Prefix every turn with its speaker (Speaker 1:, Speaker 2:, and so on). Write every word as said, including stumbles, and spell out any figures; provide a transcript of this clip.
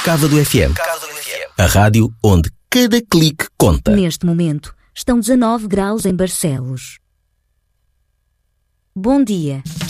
Speaker 1: Cávado F M. A rádio onde cada clique conta.
Speaker 2: Neste momento, estão dezanove graus em Barcelos. Bom dia.